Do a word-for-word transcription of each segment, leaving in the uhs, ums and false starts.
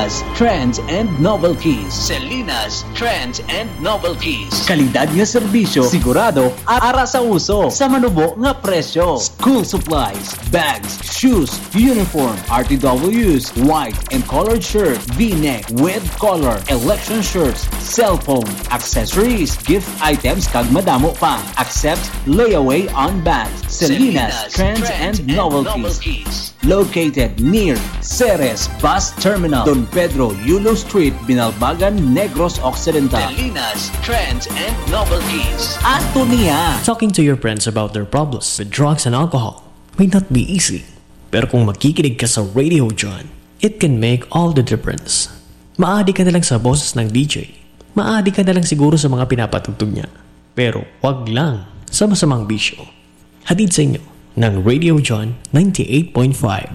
Selena's Trends and Novelties. Selena's Trends and Novelties. Kalidad nga serbisyo, sigurado ara sa uso, sa manubo nga presyo. School supplies, bags, shoes, uniform, R T Ws, white and colored shirt, V-neck with collar, election shirts, cell phone, accessories, gift items kag madamo pa. Accept layaway on bags. Selena's, Selena's Trends, Trends and, and Novelties. Novelties. Located near Ceres Bus Terminal, Don Pedro Yulo Street, Binalbagan, Negros Occidental. Selena's Trends and Novelties. Antonia. Talking to your friends about their problems with drugs and alcohol may not be easy. Pero kung makikinig ka sa Radio John, it can make all the difference. Maadi ka na lang sa boses ng D J. Maadi ka na lang siguro sa mga pinapatugtog niya. Pero wag lang sa masamang bisyo. Hatid sa inyo ng Radio John ninety-eight point five.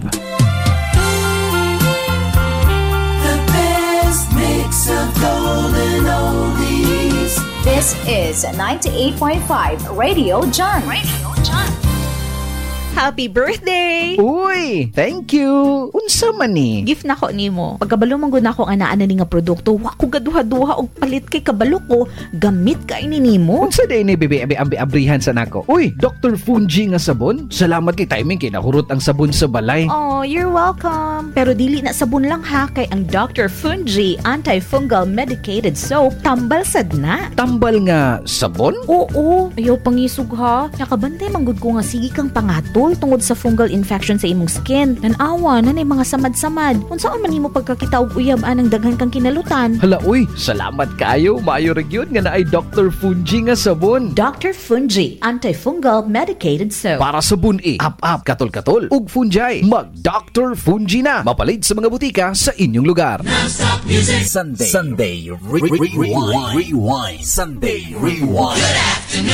The best mix of golden oldies. This is ninety-eight point five Radio John. Radio John. Happy birthday! Uy, thank you. Unsa man ni? Gift na ko nimo. Pagkabalo man gud nako ana ana ni nga produkto, wa ko gaduha-duha og palit kay kabalo ko. Gamit ka ini nimo. Unsa day ni bebe abi ambi abrihan sa nako? Uy, Doctor Fungi nga sabon. Salamat kay timing kay nahurot ang sabon sa balay. Oh, you're welcome. Pero dili na sabon lang ha, kay ang Doctor Fungi Antifungal Medicated Soap tambal sad na. Tambal nga sabon? Oo, ayaw pangisog ha. Nakabantay manggod ko nga sige kang pangatol tungod sa fungal infection sa imong skin. Nanawa na nay mga samad-samad. Unsaon man nimo pagkakita og uyab anang daghan kang kinalutan? Hala uy, salamat kayo. Maayo ra gyud nga naay Doctor Fungi nga sabon. Doctor Fungi Antifungal Medicated Soap. Para sabon e, up-up, katol-katol, ug fungi. Mag Doctor Fungi na. Mapalit sa mga butika sa inyong lugar. Non-stop music. Sunday. Sunday. Re- re- rewind. Rewind. Sunday. Rewind. Good afternoon.